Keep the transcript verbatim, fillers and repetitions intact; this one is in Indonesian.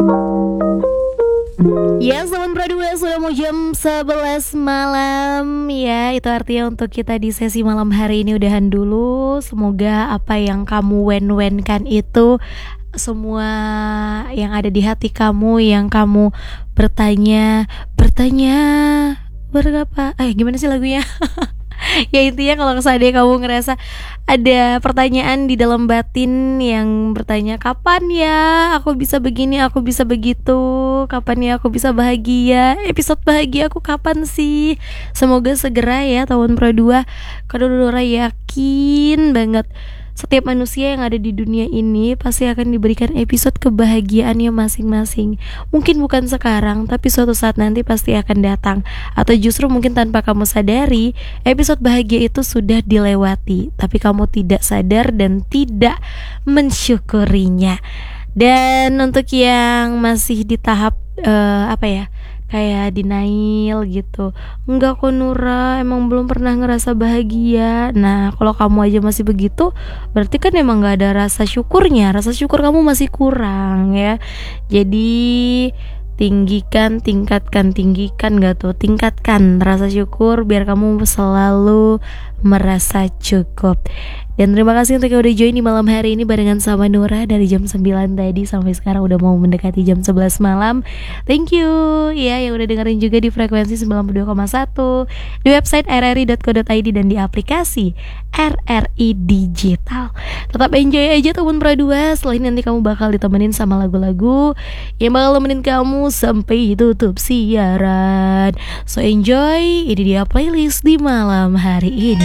Ya, Sobat Pro dua sudah mau jam sebelas malam. Ya, itu artinya untuk kita di sesi malam hari ini udahan dulu. Semoga apa yang kamu wen-wenkan itu, semua yang ada di hati kamu, yang kamu bertanya, bertanya berapa? Eh, gimana sih lagunya? Ya intinya kalau seandainya kamu ngerasa ada pertanyaan di dalam batin yang bertanya, kapan ya aku bisa begini, aku bisa begitu, kapan ya aku bisa bahagia, episode bahagia aku kapan sih? Semoga segera ya tahun Pro dua. Karena Dora yakin banget setiap manusia yang ada di dunia ini pasti akan diberikan episode kebahagiaannya masing-masing. Mungkin bukan sekarang, tapi suatu saat nanti pasti akan datang. Atau justru mungkin tanpa kamu sadari, episode bahagia itu sudah dilewati, tapi kamu tidak sadar dan tidak mensyukurinya. Dan untuk yang masih di tahap uh, apa ya, kayak denial gitu, enggak kok Nura, emang belum pernah ngerasa bahagia. Nah kalau kamu aja masih begitu, berarti kan emang gak ada rasa syukurnya. Rasa syukur kamu masih kurang ya. Jadi tinggikan, tingkatkan, tinggikan gak tuh, tingkatkan rasa syukur biar kamu selalu merasa cukup. Dan terima kasih untuk yang udah join di malam hari ini barengan sama Nora dari jam sembilan tadi sampai sekarang udah mau mendekati jam sebelas malam. Thank you ya yang udah dengerin juga di frekuensi sembilan puluh dua koma satu, di website r r i dot co dot i d dan di aplikasi R R I Digital. Tetap enjoy aja Tahun Pro dua. Selain nanti kamu bakal ditemenin sama lagu-lagu yang bakal temenin kamu sampai tutup siaran. So enjoy, ini dia playlist di malam hari ini.